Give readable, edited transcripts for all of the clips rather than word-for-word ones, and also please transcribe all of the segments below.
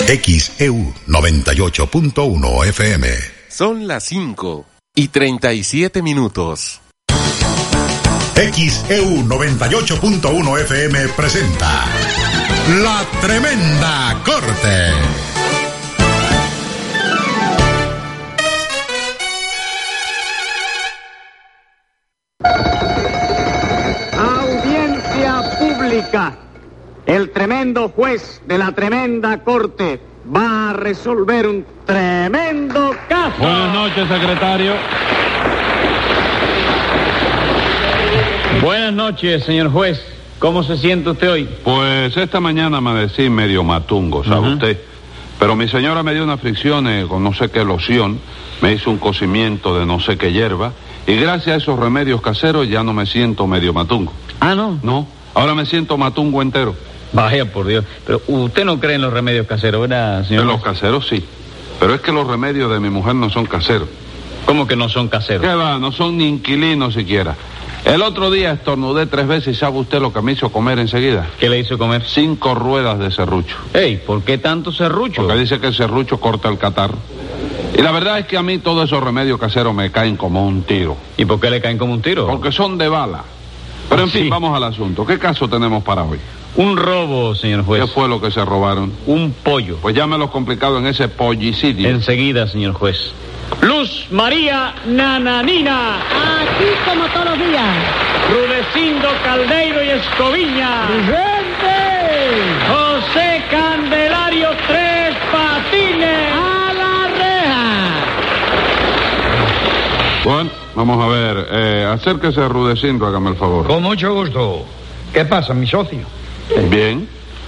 XEU 98.1 FM. Son las 5:37. XEU 98.1 FM presenta La Tremenda Corte. Audiencia pública. El tremendo juez de la tremenda corte va a resolver un tremendo caso. Buenas noches, secretario. Buenas noches, señor juez. ¿Cómo se siente usted hoy? Pues esta mañana amanecí medio matungo, ¿sabe usted? Pero mi señora me dio unas fricciones con no sé qué loción, me hizo un cocimiento de no sé qué hierba, y gracias a esos remedios caseros ya no me siento medio matungo. Ah, ¿no? No, ahora me siento matungo entero. Vaya, por Dios. Pero usted no cree en los remedios caseros, ¿verdad, señor? En los caseros sí, pero es que los remedios de mi mujer no son caseros. ¿Cómo que no son caseros? ¿Qué va? No son ni inquilinos siquiera. El otro día estornudé 3 veces y ¿sabe usted lo que me hizo comer enseguida? ¿Qué le hizo comer? 5 ruedas de serrucho. Ey, ¿por qué tanto serrucho? Porque dice que el serrucho corta el catarro. Y la verdad es que a mí todos esos remedios caseros me caen como un tiro. ¿Y por qué le caen como un tiro? Porque son de bala. Pero en fin, sí. Vamos al asunto. ¿Qué caso tenemos para hoy? Un robo, señor juez. ¿Qué fue lo que se robaron? Un pollo. Pues llámelo complicado en ese pollicidio. Enseguida, señor juez. Luz María Nananina. Aquí como todos los días. Rudecindo Caldeiro y Escoviña. ¡Presente! José Candelario Tres Patines. ¡A la reja! Bueno, vamos a ver. Acérquese, Rudecindo, hágame el favor. Con mucho gusto. ¿Qué pasa, mi socio? Bien.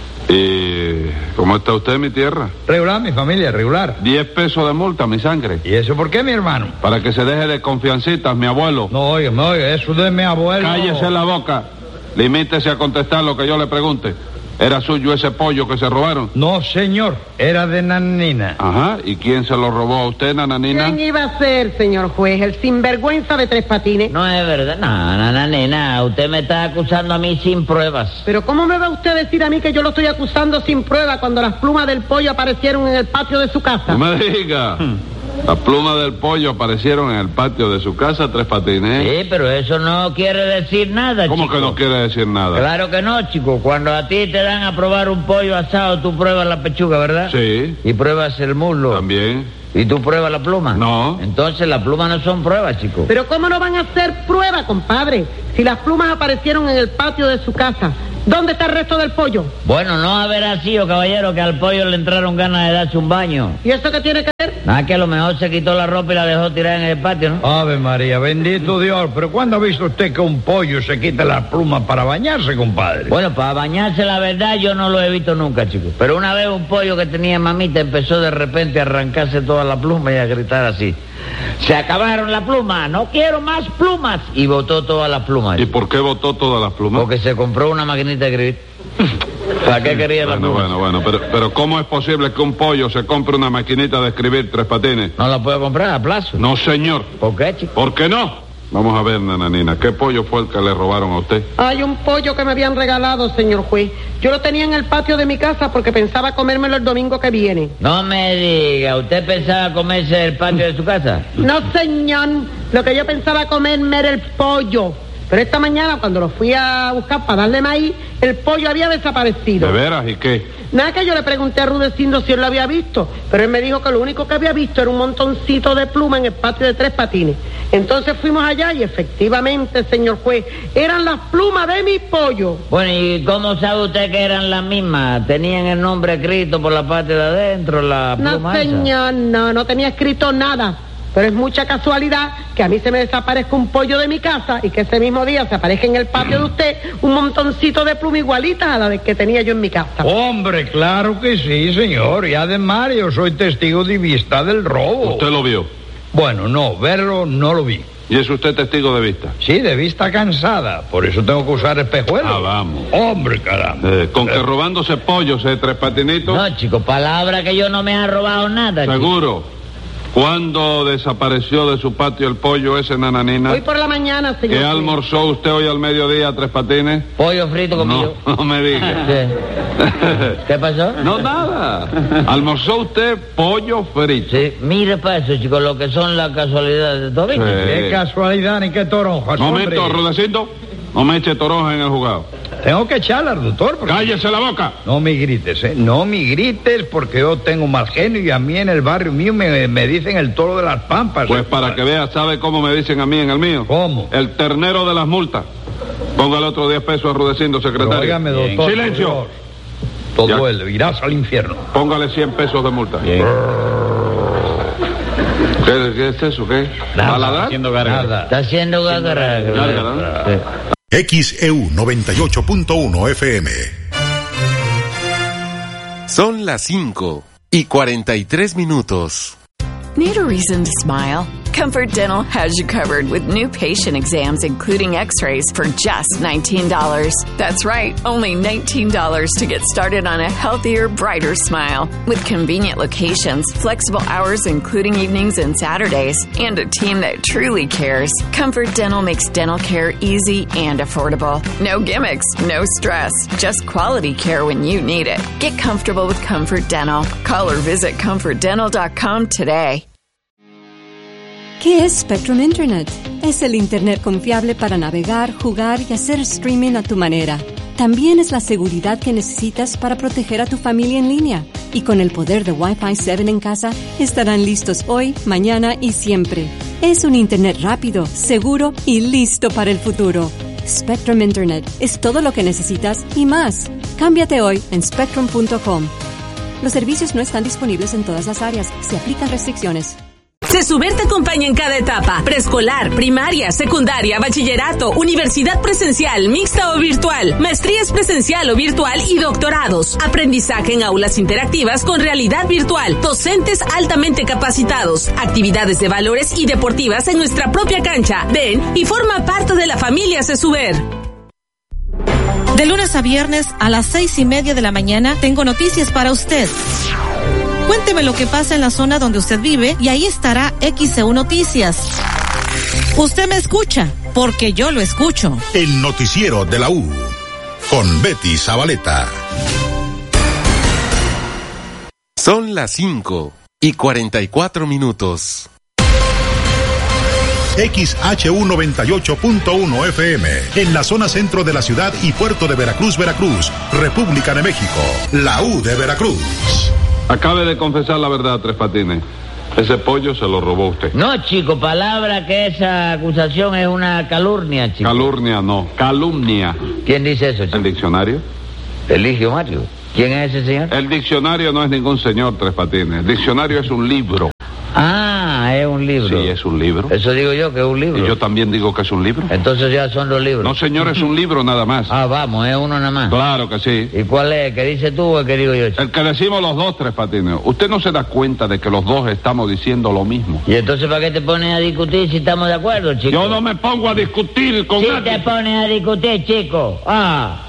¿Y cómo está usted en mi tierra? Regular, mi familia, regular. 10 pesos de multa, mi sangre. ¿Y eso por qué, mi hermano? Para que se deje de confiancitas, mi abuelo. No, oiga, eso de mi abuelo. Cállese la boca. Limítese a contestar lo que yo le pregunte. ¿Era suyo ese pollo que se robaron? No, señor, era de Nananina. Ajá, ¿y quién se lo robó a usted, Nananina? ¿Quién iba a ser, señor juez? El sinvergüenza de Tres Patines. No es verdad, no, nena, usted me está acusando a mí sin pruebas. Pero ¿cómo me va usted a decir a mí que yo lo estoy acusando sin prueba cuando las plumas del pollo aparecieron en el patio de su casa? No me diga. Las plumas del pollo aparecieron en el patio de su casa, Tres Patines. Sí, pero eso no quiere decir nada, ¿Cómo chico? que no quiere decir nada? Claro que no, chico. Cuando a ti te dan a probar un pollo asado, tú pruebas la pechuga, ¿verdad? Sí. Y pruebas el muslo. También. ¿Y tú pruebas la pluma? No. Entonces las plumas no son pruebas, chico. Pero ¿cómo no van a hacer prueba, compadre? Si las plumas aparecieron en el patio de su casa, ¿dónde está el resto del pollo? Bueno, no habrá sido, caballero, que al pollo le entraron ganas de darse un baño. ¿Y eso qué tiene que ver? Nada, que a lo mejor se quitó la ropa y la dejó tirada en el patio, ¿no? Ave María, bendito Dios. ¿Pero cuándo ha visto usted que un pollo se quita las plumas para bañarse, compadre? Bueno, para bañarse, la verdad, yo no lo he visto nunca, chico. Pero una vez un pollo que tenía mamita empezó de repente a arrancarse toda la pluma y a gritar así: ¡se acabaron las plumas! ¡No quiero más plumas! Y botó todas las plumas. ¿Y por qué botó todas las plumas? Porque se compró una maquinita de escribir. ¿Para qué quería la pluma? Bueno, pero ¿cómo es posible que un pollo se compre una maquinita de escribir, Tres Patines? ¿No la puede comprar a plazo? No, señor. ¿Por qué, chico? ¿Por qué no? Vamos a ver, Nananina, ¿qué pollo fue el que le robaron a usted? Hay un pollo que me habían regalado, señor juez. Yo lo tenía en el patio de mi casa porque pensaba comérmelo el domingo que viene. No me diga, ¿usted pensaba comerse el patio de su casa? No, señor. Lo que yo pensaba comerme era el pollo. Pero esta mañana, cuando lo fui a buscar para darle maíz, el pollo había desaparecido. ¿De veras? ¿Y qué? Nada, que yo le pregunté a Rudecindo si él lo había visto, pero él me dijo que lo único que había visto era un montoncito de pluma en el patio de Tres Patines. Entonces fuimos allá y efectivamente, señor juez, eran las plumas de mi pollo. Bueno, ¿y cómo sabe usted que eran las mismas? ¿Tenían el nombre escrito por la parte de adentro, la pluma No, esa? señor, no tenía escrito nada. Pero es mucha casualidad que a mí se me desaparezca un pollo de mi casa y que ese mismo día se aparezca en el patio de usted un montoncito de pluma igualitas a la que tenía yo en mi casa. Hombre, claro que sí, señor. Y además yo soy testigo de vista del robo. ¿Usted lo vio? Bueno, no, verlo no lo vi. ¿Y es usted testigo de vista? Sí, de vista cansada. Por eso tengo que usar espejuelos. Ah, vamos. Hombre, caramba. ¿Con que robándose pollos, Tres Patinitos? No, chico, palabra que yo no me ha robado nada, chico. ¿Seguro? ¿Cuándo desapareció de su patio el pollo ese, nananina? Hoy por la mañana, señor ¿Qué juez. almorzó usted hoy al mediodía, Tres Patines? Pollo frito conmigo. No me diga. ¿Qué pasó? No, nada. ¿Almorzó usted pollo frito? Sí, mire para eso, chicos, lo que son las casualidades. ¿Tú viste? Sí. Qué casualidad ni qué toronjas, Momento, hombre. Rudecindo. No me eche toronja en el jugado. Tengo que echarla, doctor. porque- ¡Cállese la boca! No me grites, ¿eh? No me grites porque yo tengo mal genio y a mí en el barrio mío me dicen el toro de las pampas. Pues para que vea, ¿sabe cómo me dicen a mí en el mío? ¿Cómo? El ternero de las multas. Póngale otro 10 pesos a Rudecindo, secretario. Óigame, doctor. ¡Silencio! por favor. Ya. Todo él, irás al infierno. Póngale 100 pesos de multa. Bien. ¿Qué es eso? ¿Qué? ¿A ladrar? Haciendo gárgara. Nada. Está haciendo gárgara. Gárgara, Sí. XEU 98.1 FM. Son las 5:43. Need a reason to smile? Comfort Dental has you covered with new patient exams, including x-rays, for just $19. That's right, only $19 to get started on a healthier, brighter smile. With convenient locations, flexible hours including evenings and Saturdays, and a team that truly cares, Comfort Dental makes dental care easy and affordable. No gimmicks, no stress, just quality care when you need it. Get comfortable with Comfort Dental. Call or visit comfortdental.com today. ¿Qué es Spectrum Internet? Es el Internet confiable para navegar, jugar y hacer streaming a tu manera. También es la seguridad que necesitas para proteger a tu familia en línea. Y con el poder de Wi-Fi 7 en casa, estarán listos hoy, mañana y siempre. Es un Internet rápido, seguro y listo para el futuro. Spectrum Internet es todo lo que necesitas y más. Cámbiate hoy en spectrum.com. Los servicios no están disponibles en todas las áreas. Se aplican restricciones. CESUBER te acompaña en cada etapa: preescolar, primaria, secundaria, bachillerato, universidad presencial, mixta o virtual, maestrías presencial o virtual y doctorados. Aprendizaje en aulas interactivas con realidad virtual, docentes altamente capacitados, actividades de valores y deportivas en nuestra propia cancha. Ven y forma parte de la familia CESUBER. De lunes a viernes a las 6:30 de la mañana tengo noticias para usted. Cuénteme lo que pasa en la zona donde usted vive y ahí estará XEU Noticias. Usted me escucha, porque yo lo escucho. El noticiero de la U, con Betty Zabaleta. Son las 5:44. XHU 98.1 FM, en la zona centro de la ciudad y puerto de Veracruz, Veracruz, República de México, la U de Veracruz. Acabe de confesar la verdad, Tres Patines. Ese pollo se lo robó usted. No, chico, palabra que esa acusación es una calumnia, chico. Calurnia no, calumnia. ¿Quién dice eso, chico? ¿El diccionario? Eligio Mario. ¿Quién es ese señor? El diccionario no es ningún señor, Tres Patines. El diccionario es un libro. Ah, es un libro. Sí, es un libro. Eso digo yo, que es un libro. Y yo también digo que es un libro. Entonces ya son los libros. No, señor, es un libro nada más. Ah, vamos, es uno nada más. Claro que sí. ¿Y cuál es? ¿El que dices tú o el que digo yo, chico? El que decimos los dos, Tres Patines. Usted no se da cuenta de que los dos estamos diciendo lo mismo. ¿Y entonces para qué te pones a discutir si estamos de acuerdo, chico? Yo no me pongo a discutir con Sí nadie. te pones a discutir, chico. Ah.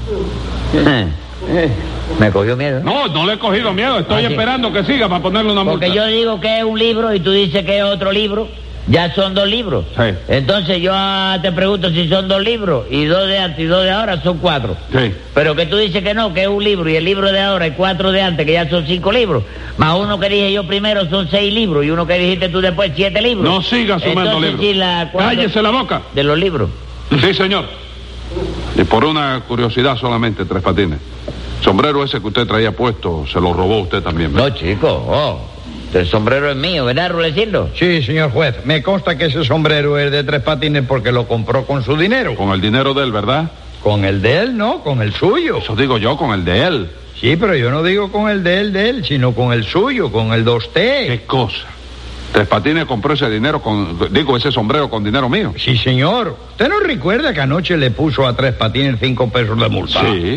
Me cogió miedo. No, no le he cogido miedo. Estoy Ah, sí. esperando que siga para ponerle una multa. Porque yo digo que es un libro y tú dices que es otro libro. Ya son dos libros. Sí. Entonces yo te pregunto si son dos libros. Y dos de antes y dos de ahora son cuatro. Sí. Pero que tú dices que no, que es un libro. Y el libro de ahora y cuatro de antes, que ya son 5 libros. Más uno que dije yo primero son 6 libros. Y uno que dijiste tú después 7 libros. No siga sumando Entonces, libros. sí, la cuatro Cállese la boca. de los libros. Sí, señor. Y por una curiosidad solamente, Tres Patines. Sombrero ese que usted traía puesto, se lo robó usted también, ¿verdad? No, chico, el sombrero es mío, ¿verdad, Rulecindo? Sí, señor juez. Me consta que ese sombrero es de Tres Patines porque lo compró con su dinero. Con el dinero de él, ¿verdad? Con el de él, no, con el suyo. Eso digo yo, con el de él. Sí, pero yo no digo con el de él, sino con el suyo, con el de usted. ¿Qué cosa? Tres Patines compró ese dinero ese sombrero con dinero mío. Sí, señor. ¿Usted no recuerda que anoche le puso a Tres Patines 5 pesos de multa? Sí.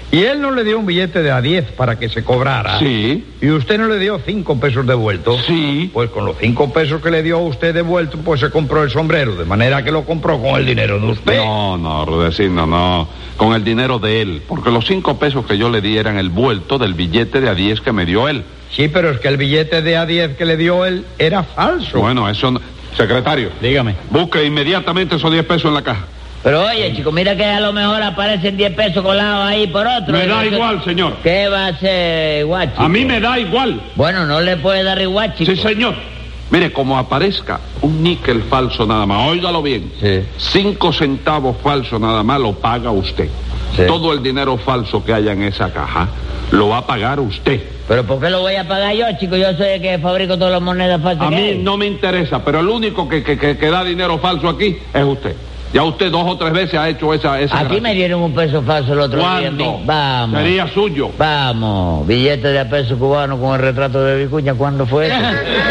Y él no le dio un billete de A10 para que se cobrara. Sí. Y usted no le dio 5 pesos devueltos. Sí. Pues con los 5 pesos que le dio a usted devuelto, pues se compró el sombrero. De manera que lo compró con el dinero de usted. No, Rudecindo, no. Con el dinero de él. Porque los 5 pesos que yo le di eran el vuelto del billete de A10 que me dio él. Sí, pero es que el billete de A10 que le dio él era falso. Bueno, eso no... Secretario. Dígame. Busque inmediatamente esos 10 pesos en la caja. Pero oye, chico, mira que a lo mejor aparecen 10 pesos colados ahí por otro. Me da igual, señor. ¿Qué va a hacer igual, chico? A mí me da igual. Bueno, no le puede dar igual, chico. Sí, señor. Mire, como aparezca un níquel falso nada más, óigalo bien. Sí. 5 centavos falsos nada más lo paga usted. Sí. Todo el dinero falso que haya en esa caja lo va a pagar usted. ¿Pero por qué lo voy a pagar yo, chico? Yo soy el que fabrico todas las monedas falsas. A mí no me interesa, pero el único que da dinero falso aquí es usted. Ya usted 2 o 3 veces ha hecho esa Aquí gracia. me dieron un peso falso el otro día. ¿Cuándo? Vamos. Sería suyo. Vamos. Billete de a peso cubano con el retrato de Vicuña. ¿Cuándo fue eso?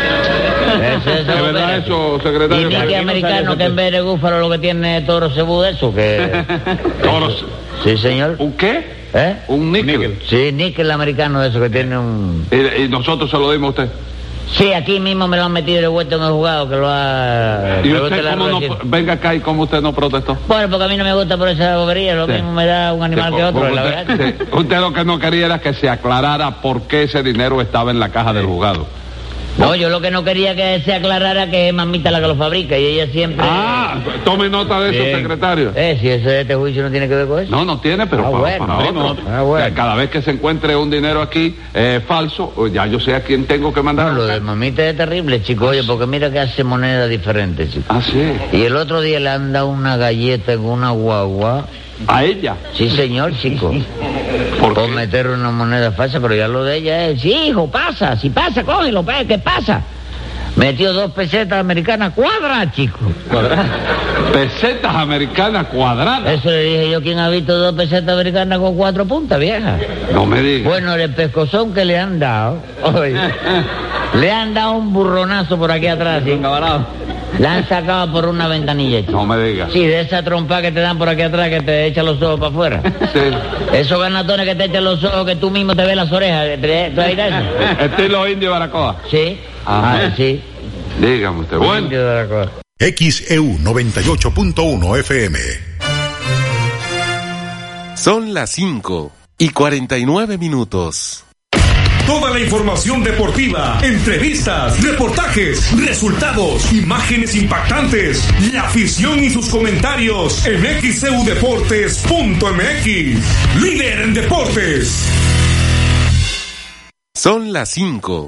¿De verdad eso, secretario? Y níquel americano que en vez de búfalo lo que tiene toro cebú de eso, que... Toros. Sí, señor. ¿Un qué? ¿Eh? ¿Un níquel? Sí, níquel americano de eso que tiene un... ¿Y nosotros se lo dimos a usted? Sí, aquí mismo me lo han metido de vuelta en el juzgado, que lo ha... ¿Y usted cómo no... Venga acá, ¿y cómo usted no protestó? Bueno, porque a mí no me gusta por esa bobería, lo mismo me da un animal que otro, la verdad. Usted lo que no quería era que se aclarara por qué ese dinero estaba en la caja del juzgado. No, yo lo que no quería que se aclarara que es mamita la que lo fabrica y ella siempre... Ah, tome nota de eso, secretario. Si ese de este juicio no tiene que ver con eso. No tiene, pero para otro. Bueno. Cada vez que se encuentre un dinero aquí falso, ya yo sé a quién tengo que mandar. No, lo de mamita es terrible, chico, oye, porque mira que hace monedas diferentes, chico. Ah, sí. Y el otro día le han dado una galleta en una guagua. ¿A ella? Sí, señor, chico. ¿Por meter una moneda falsa, pero ya lo de ella es... Sí, hijo, pasa, si pasa, cógelo, ¿qué pasa? Metió 2 pesetas americanas cuadradas, chico. ¿Cuadradas? ¿Pesetas americanas cuadradas? Eso le dije yo, ¿quién ha visto 2 pesetas americanas con 4 puntas, vieja? No me digas. Bueno, el pescozón que le han dado, oye, le han dado un burronazo por aquí atrás, ¿sí? La han sacado por una ventanilla, chico. No me digas. Sí, de esa trompa que te dan por aquí atrás que te echan los ojos para afuera. Sí. Esos ganatones que te echan los ojos que tú mismo te ves las orejas. ¿Tú has visto eso? Estilo indio Baracoa. Sí. Sí. Dígame usted. Bueno. Indio Baracoa. XEU 98.1 FM. Son las 5:49. Toda la información deportiva, entrevistas, reportajes, resultados, imágenes impactantes, la afición y sus comentarios en xeudeportes.mx. Líder en deportes. Son las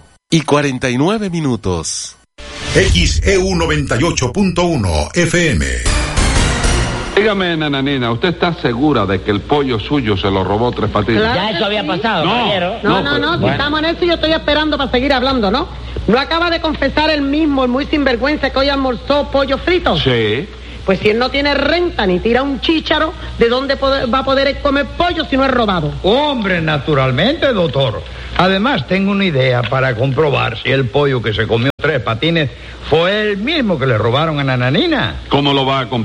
5:49. XEU 98.1 FM. Dígame, nananina, ¿usted está segura de que el pollo suyo se lo robó Tres Patines? Claro. Ya eso había pasado, caballero. No, si estamos en eso yo estoy esperando para seguir hablando, ¿no? ¿No acaba de confesar él mismo, el muy sinvergüenza, que hoy almorzó pollo frito? Sí. Pues si él no tiene renta ni tira un chícharo, ¿de dónde va a poder comer pollo si no es robado? Hombre, naturalmente, doctor. Además, tengo una idea para comprobar si el pollo que se comió Tres Patines fue el mismo que le robaron a Nananina. ¿Cómo lo va a comprobar?